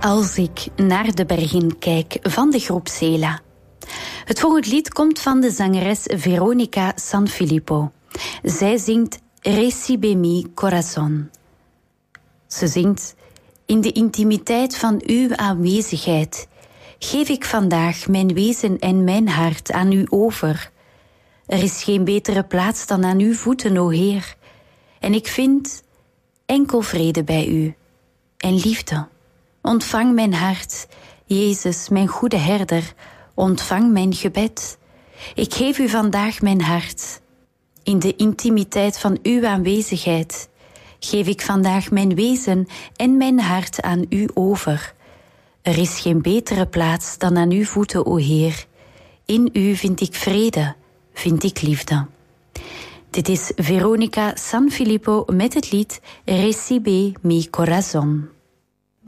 Als ik naar de bergen kijk van de groep Sela. Het volgende lied komt van de zangeres Veronica Sanfilippo. Zij zingt Recibe mi corazón. Ze zingt: in de intimiteit van uw aanwezigheid geef ik vandaag mijn wezen en mijn hart aan u over. Er is geen betere plaats dan aan uw voeten, o Heer. En ik vind enkel vrede bij u en liefde. Ontvang mijn hart, Jezus, mijn goede herder, ontvang mijn gebed. Ik geef u vandaag mijn hart. In de intimiteit van uw aanwezigheid geef ik vandaag mijn wezen en mijn hart aan u over. Er is geen betere plaats dan aan uw voeten, o Heer. In u vind ik vrede, vind ik liefde. Dit is Veronica Sanfilippo met het lied Recibe mi corazón.